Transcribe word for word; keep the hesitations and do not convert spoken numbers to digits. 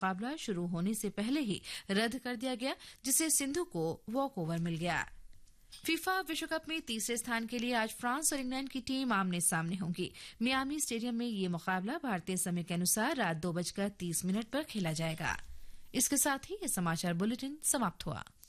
मुकाबला शुरू होने से पहले ही रद्द कर दिया गया, जिससे सिंधु को वॉक ओवर मिल गया। फीफा विश्व कप में तीसरे स्थान के लिए आज फ्रांस और इंग्लैंड की टीम आमने सामने होंगी। मियामी स्टेडियम में ये मुकाबला भारतीय समय के अनुसार रात दो बजकर तीस मिनट पर खेला जाएगा। इसके साथ ही ये समाचार बुलेटिन समाप्त हुआ।